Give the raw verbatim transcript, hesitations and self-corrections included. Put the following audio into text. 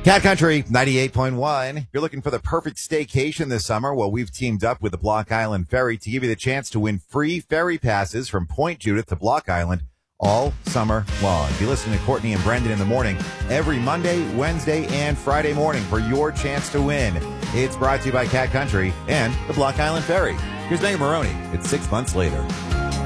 Cat Country ninety-eight point one. If you're looking for the perfect staycation this summer, well, we've teamed up with the Block Island Ferry to give you the chance to win free ferry passes from Point Judith to Block Island all summer long. Be listening to Courtney and Brendan in the morning every Monday, Wednesday, and Friday morning for your chance to win. It's brought to you by Cat Country and the Block Island Ferry. Here's Megan Maroney. It's six months later.